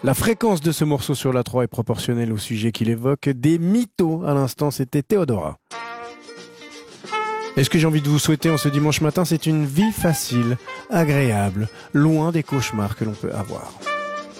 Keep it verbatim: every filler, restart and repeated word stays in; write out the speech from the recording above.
La fréquence de ce morceau sur la trois est proportionnelle au sujet qu'il évoque. Des mythos, à l'instant, c'était Théodora. Et ce que j'ai envie de vous souhaiter en ce dimanche matin, c'est une vie facile, agréable, loin des cauchemars que l'on peut avoir.